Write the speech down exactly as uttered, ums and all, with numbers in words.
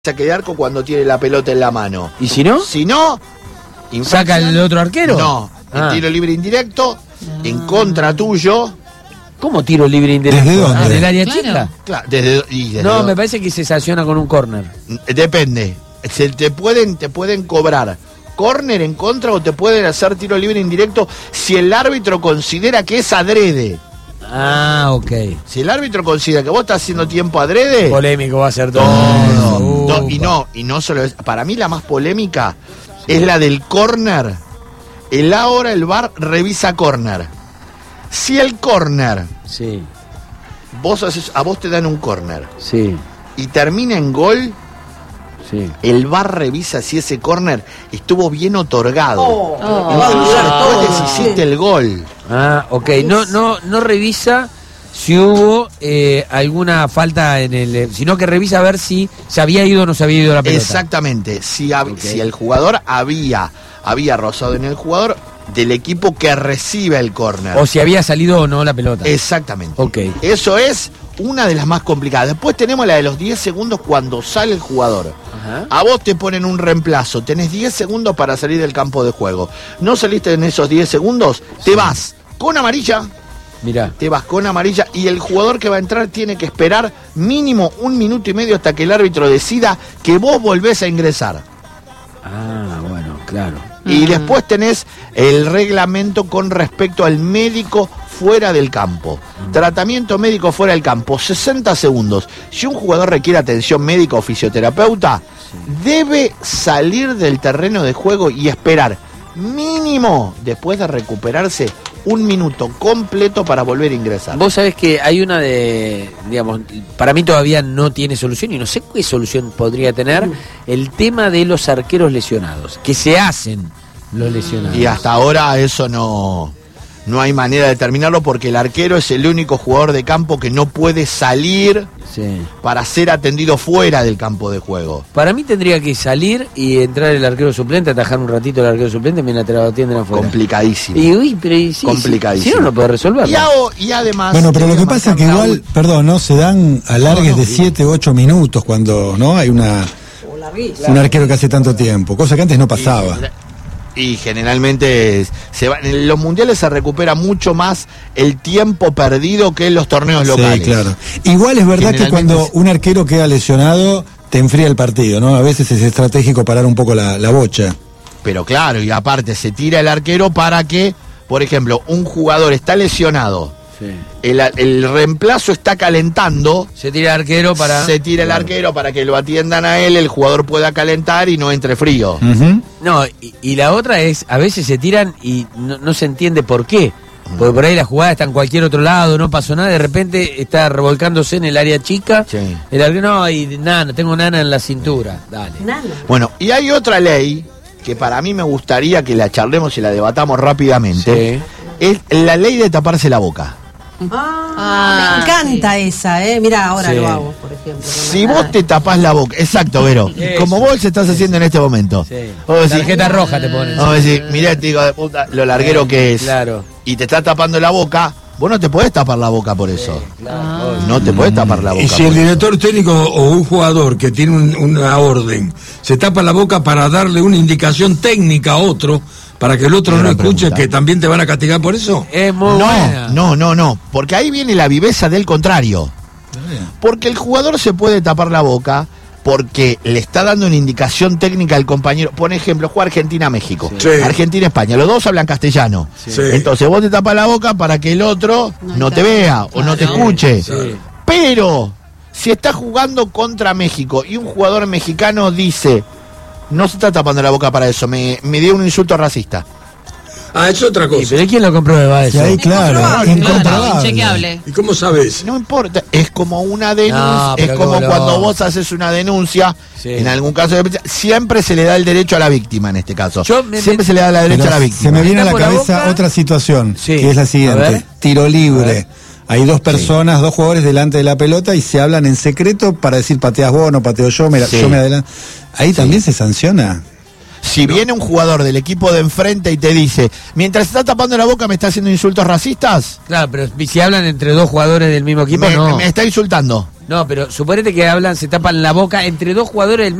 saque de arco cuando tiene la pelota en la mano. ¿Y si no? Si no, ¿saca el otro arquero? No, ah. el tiro libre indirecto, ah. en contra tuyo. ¿Cómo tiro libre indirecto? ¿Desde dónde? Ah, ¿del área Claro. chica? Claro, desde, y desde No, do- me parece que se sanciona con un córner. Depende. Se te pueden, te pueden cobrar córner en contra o te pueden hacer tiro libre indirecto si el árbitro considera que es adrede. Ah, ok. Si el árbitro considera que vos estás haciendo tiempo adrede, Polémico va a ser todo. todo. Uh, No, y no, y no solo es. Para mí la más polémica es la del córner. El ahora el V A R revisa córner. Si el córner, Sí, vos haces, a vos te dan un córner sí, y termina en gol, sí. el V A R revisa si ese córner estuvo bien otorgado. Oh. Incluso Oh. después de si hiciste el gol. Ah, ok. No, no, no revisa si hubo eh, alguna falta en el... Sino que revisa a ver si se había ido o no se había ido la pelota. Exactamente. Si, hab- Ok. si el jugador había, había rozado en el jugador del equipo que recibe el córner. O si había salido o no la pelota. Exactamente. Ok. Eso es una de las más complicadas. Después tenemos la de los diez segundos cuando sale el jugador. Ajá. A vos te ponen un reemplazo. Tenés diez segundos para salir del campo de juego. No saliste en esos diez segundos, te vas con amarilla. Mirá. Te vas con amarilla y el jugador que va a entrar tiene que esperar mínimo un minuto y medio hasta que el árbitro decida que vos volvés a ingresar. Ah, bueno, claro. Y después tenés el reglamento con respecto al médico fuera del campo. Tratamiento médico fuera del campo, sesenta segundos. Si un jugador requiere atención médica o fisioterapeuta, debe salir del terreno de juego y esperar mínimo, después de recuperarse, un minuto completo para volver a ingresar. Vos sabés que hay una de, digamos, para mí todavía no tiene solución y no sé qué solución podría tener el tema de los arqueros lesionados, que se hacen los lesionados. Y hasta ahora eso no, no hay manera de terminarlo porque el arquero es el único jugador de campo que no puede salir Sí. para ser atendido fuera del campo de juego. Para mí tendría que salir y entrar el arquero suplente, atajar un ratito el arquero suplente mientras te lo atienden afuera. Complicadísimo. Y uy, pero y sí, Complicadísimo. Si no, no puede resolverlo. Y, a- y además... Bueno, pero te lo voy que a pasa es que marcar la igual, ul- perdón, ¿no? Se dan alargues No, no, de bien. siete u ocho minutos cuando no hay una un arquero que hace tanto tiempo, cosa que antes no pasaba. Y generalmente es- se va, en los mundiales se recupera mucho más el tiempo perdido que en los torneos locales. Sí, claro. Igual es verdad que Generalmente cuando es- un arquero queda lesionado, te enfría el partido, ¿no? A veces es estratégico parar un poco la, la bocha. Pero claro, y aparte se tira el arquero para que, por ejemplo, un jugador está lesionado, Sí. el, el reemplazo está calentando, Se tira el arquero para... se tira el Claro. arquero para que lo atiendan a él, el jugador pueda calentar y no entre frío. Ujú. No, y, y la otra es, a veces se tiran y no, no se entiende por qué. Porque por ahí la jugada está en cualquier otro lado, no pasó nada, de repente está revolcándose en el área chica. Sí. El arquero, no, y nana, tengo nana en la cintura. Dale. Bueno, y hay otra ley que para mí me gustaría que la charlemos y la debatamos rápidamente. Es la ley de taparse la boca. Ah, Me encanta esa, ¿eh? Mira, ahora Sí. lo hago, por ejemplo. Si vos te tapás la boca, exacto, Vero, Eso. como vos estás haciendo en este momento. Sí. Vos decís, Tarjeta roja te ponen. vos decís, mirá este hijo de puta, lo larguero que es. Claro. Y te está tapando la boca, vos no te podés tapar la boca por eso. Claro. No te podés tapar la boca. Y si el por eso. director técnico o un jugador que tiene un- una orden se tapa la boca para darle una indicación técnica a otro, para que el otro no Buena escuche, pregunta. que también te van a castigar por eso. Es muy buena. No, no, no, no, porque ahí viene la viveza del contrario. Porque el jugador se puede tapar la boca porque le está dando una indicación técnica al compañero. Por ejemplo, juega Argentina-México, Sí. Argentina-España, los dos hablan castellano. Sí. Entonces vos te tapas la boca para que el otro No, no te claro. vea o no te Claro. escuche. Sí. Pero si está jugando contra México y un jugador mexicano dice, no se está tapando la boca para eso, me, me dio un insulto racista. Ah, es otra Sí, cosa. pero ¿quién lo comprueba Y eso? ahí, claro, comprobable, incomprobable. inchequeable. ¿Y cómo sabes? No importa, es como una denuncia, No, es pero como qué cuando boludo. vos haces una denuncia, Sí. en algún caso, de- siempre se le da el derecho a la víctima en este caso. Yo me- siempre me- se le da la derecha Pero a la se víctima. me viene a la Tapo la cabeza boca. otra situación, Sí. que es la A siguiente. ver. Tiro A libre. ver. Hay dos personas, dos jugadores delante de la pelota y se hablan en secreto para decir pateas vos, no pateo yo, me, Sí. yo me adelanto. Ahí también se sanciona. Si viene un jugador del equipo de enfrente y te dice, mientras está tapando la boca me está haciendo insultos racistas, Claro, pero si hablan entre dos jugadores del mismo equipo, me, no. me está insultando. No, pero suponete que hablan, se tapan la boca entre dos jugadores del